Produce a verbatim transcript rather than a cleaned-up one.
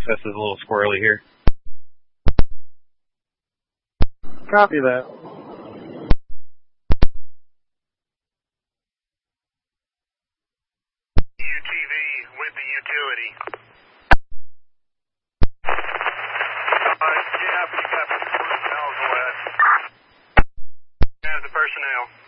access is a little squirrely here. Copy that. U T V with the utility. Uh, yeah, pick up. Personnel, go ahead. Have the personnel.